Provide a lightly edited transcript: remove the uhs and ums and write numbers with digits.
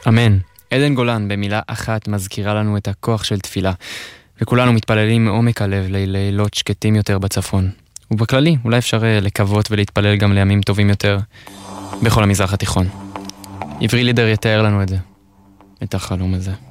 אמן. עדן גולן במילה אחת מזכירה לנו את הכוח של תפילה, וכולנו מתפללים מעומק הלב ללילות שקטים יותר בצפון. ובכללי, אולי אפשר לקוות ולהתפלל גם לימים טובים יותר בכל המזרח התיכון. עברי לידר יתאר לנו את זה, את החלום הזה.